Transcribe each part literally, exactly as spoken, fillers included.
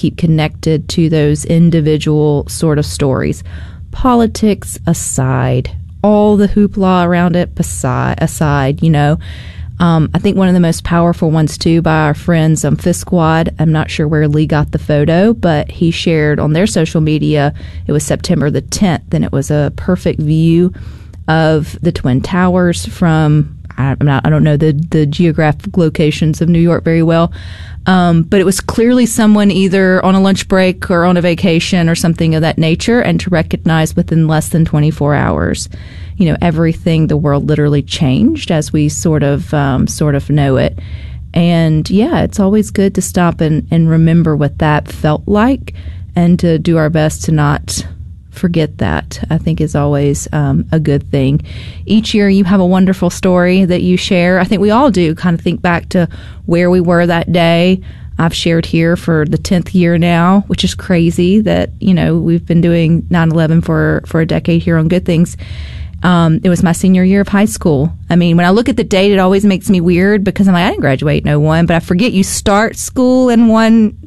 keep connected to those individual sort of stories. Politics aside, all the hoopla around it aside, aside you know, um, I think one of the most powerful ones, too, by our friends on Fifth Squad. I'm not sure where Lee got the photo, but he shared on their social media, it was September the tenth, and it was a perfect view of the Twin Towers from, I'm not, I don't know the, the geographic locations of New York very well, um, but it was clearly someone either on a lunch break or on a vacation or something of that nature, and to recognize within less than twenty-four hours, you know, everything, the world literally changed as we sort of um, sort of know it. And yeah, it's always good to stop and, and remember what that felt like, and to do our best to not forget that, I think, is always um, a good thing. Each year you have a wonderful story that you share. I think we all do kind of think back to where we were that day. I've shared here for the tenth year now, which is crazy that, you know, we've been doing nine eleven for, for a decade here on Good Things. Um, it was my senior year of high school. I mean, when I look at the date, it always makes me weird because I'm like, I didn't graduate in oh one, but I forget you start school in one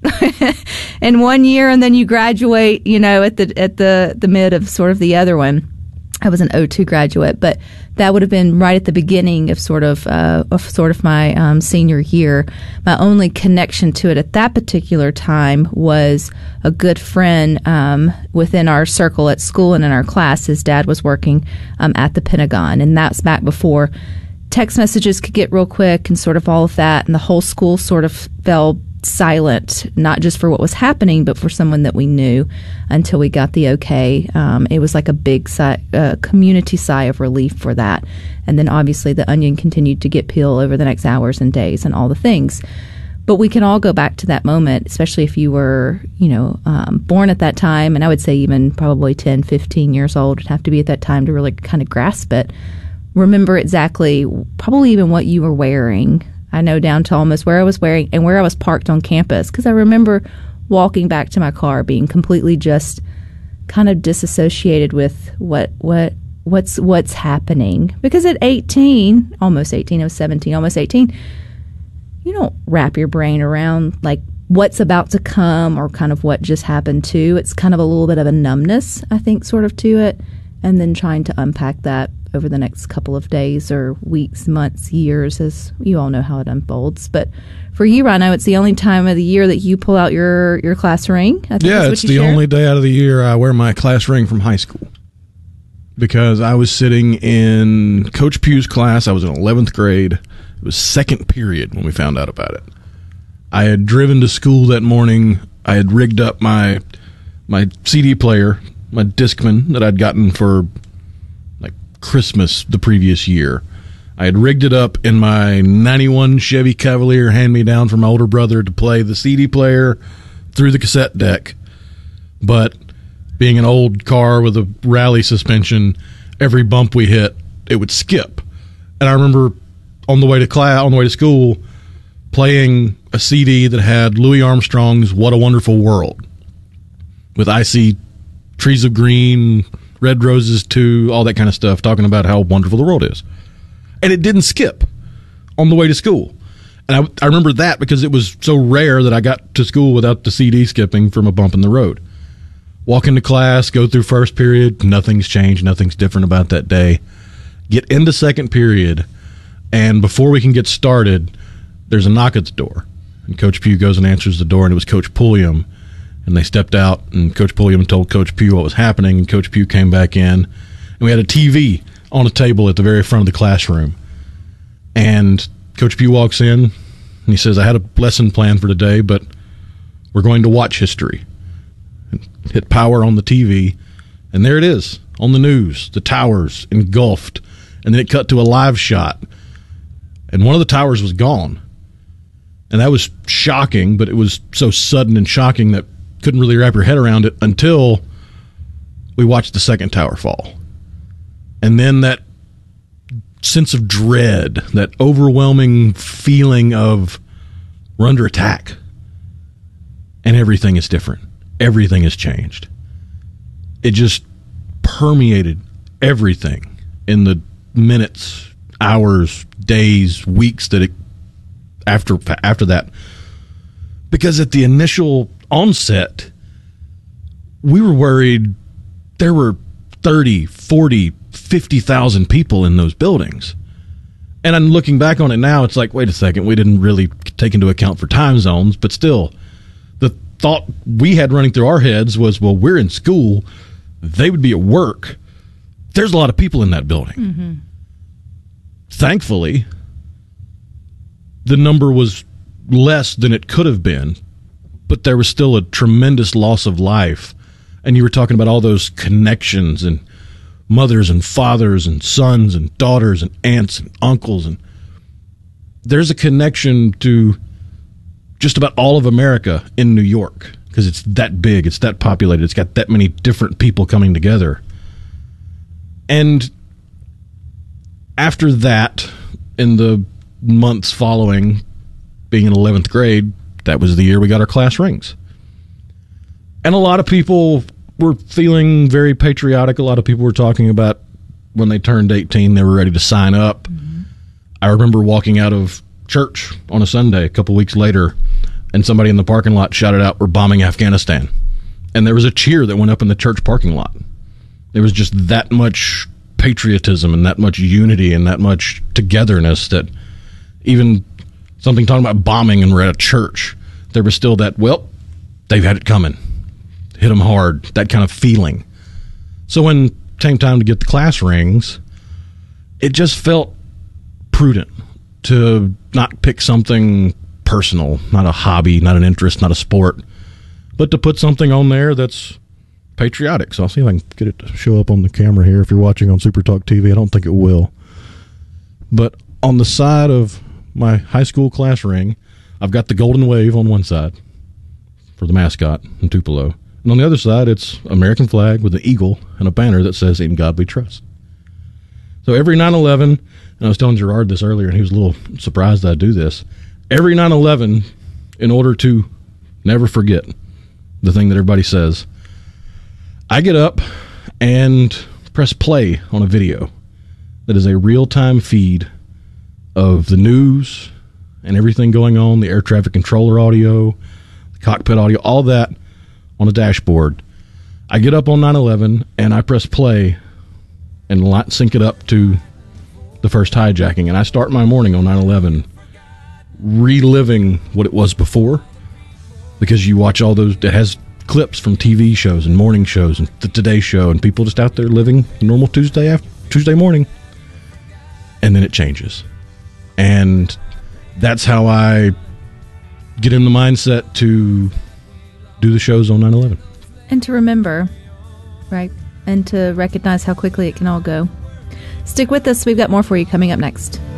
in one year and then you graduate, you know, at the at the, the mid of sort of the other one. I was an oh two graduate, but that would have been right at the beginning of sort of uh, of sort of my um, senior year. My only connection to it at that particular time was a good friend um, within our circle at school and in our class. His dad was working um, at the Pentagon, and that's back before text messages could get real quick and sort of all of that, and the whole school sort of fell silent, not just for what was happening, but for someone that we knew, until we got the okay. Um, it was like a big sigh, uh, community sigh of relief for that. And then obviously the onion continued to get peeled over the next hours and days and all the things. But we can all go back to that moment, especially if you were, you know, um, born at that time. And I would say even probably ten, fifteen years old would have to be at that time to really kind of grasp it. Remember exactly, probably even what you were wearing. I know down to almost where I was wearing and where I was parked on campus, because I remember walking back to my car being completely just kind of disassociated with what what what's what's happening. Because at eighteen, almost eighteen, I was seventeen, almost eighteen, you don't wrap your brain around like what's about to come or kind of what just happened to. It's kind of a little bit of a numbness, I think, sort of to it, and then trying to unpack that over the next couple of days or weeks, months, years, as you all know how it unfolds. But for you, Rhino, it's the only time of the year that you pull out your, your class ring. I think yeah, it's the shared. only day out of the year I wear my class ring from high school, because I was sitting in Coach Pugh's class. I was in eleventh grade. It was second period when we found out about it. I had driven to school that morning. I had rigged up my my C D player, my Discman that I'd gotten for Christmas the previous year. I had rigged it up in my ninety-one Chevy Cavalier hand-me-down from my older brother to play the C D player through the cassette deck. But being an old car with a rally suspension, every bump we hit, it would skip. And I remember on the way to class, on the way to school, playing a C D that had Louis Armstrong's What a Wonderful World, with I See Trees of Green, Red Roses too, all that kind of stuff, talking about how wonderful the world is. And it didn't skip on the way to school. And I, I remember that because it was so rare that I got to school without the C D skipping from a bump in the road. Walk into class, go through first period, nothing's changed, nothing's different about that day. Get into second period, and before we can get started, there's a knock at the door. And Coach Pugh goes and answers the door, and it was Coach Pulliam. And they stepped out, and Coach Pulliam told Coach Pugh what was happening, and Coach Pugh came back in. And we had a T V on a table at the very front of the classroom. And Coach Pugh walks in, and he says, I had a lesson planned for today, but we're going to watch history. And hit power on the T V, and there it is, on the news, the towers engulfed. And then it cut to a live shot, and one of the towers was gone. And that was shocking, but it was so sudden and shocking that couldn't really wrap your head around it until we watched the second tower fall. And then that sense of dread, that overwhelming feeling of we're under attack. And everything is different. Everything has changed. It just permeated everything in the minutes, hours, days, weeks that it after after that. Because at the initial on set, we were worried there were thirty, forty, fifty thousand people in those buildings. And I'm looking back on it now, it's like, wait a second, we didn't really take into account for time zones, but still, the thought we had running through our heads was, well, we're in school, they would be at work. There's a lot of people in that building. Mm-hmm. Thankfully, the number was less than it could have been, but there was still a tremendous loss of life. And you were talking about all those connections and mothers and fathers and sons and daughters and aunts and uncles. And there's a connection to just about all of America in New York because it's that big, it's that populated, it's got that many different people coming together. And after that, in the months following being in eleventh grade, that was the year we got our class rings. And a lot of people were feeling very patriotic. A lot of people were talking about when they turned eighteen, they were ready to sign up. Mm-hmm. I remember walking out of church on a Sunday a couple weeks later, and somebody in the parking lot shouted out, "We're bombing Afghanistan." And there was a cheer that went up in the church parking lot. There was just that much patriotism and that much unity and that much togetherness that even something talking about bombing and we're at a church, there was still that, well, they've had it coming. Hit them hard, that kind of feeling. So when it came time to get the class rings, it just felt prudent to not pick something personal, not a hobby, not an interest, not a sport, but to put something on there that's patriotic. So I'll see if I can get it to show up on the camera here. If you're watching on Super Talk T V, I don't think it will. But on the side of my high school class ring, I've got the golden wave on one side for the mascot in Tupelo. And on the other side, it's American flag with an eagle and a banner that says, "In God We Trust." So every nine eleven, and I was telling Gerard this earlier, and he was a little surprised that I do this. Every nine eleven, in order to never forget the thing that everybody says, I get up and press play on a video that is a real-time feed of the news and everything going on, the air traffic controller audio, the cockpit audio, all that on a dashboard. I get up on nine eleven and I press play and sync it up to the first hijacking, and I start my morning on nine eleven reliving what it was before, because you watch all those, it has clips from T V shows and morning shows and the Today Show and people just out there living normal Tuesday after Tuesday morning, and then it changes. And that's how I get in the mindset to do the shows on nine eleven. And to remember, right? And to recognize how quickly it can all go. Stick with us. We've got more for you coming up next.